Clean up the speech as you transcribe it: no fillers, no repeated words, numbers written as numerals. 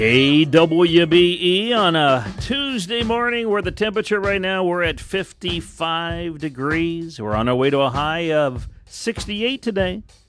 AWBE on a Tuesday morning where the temperature right now, we're at 55 degrees. We're on our way to a high of 68 today.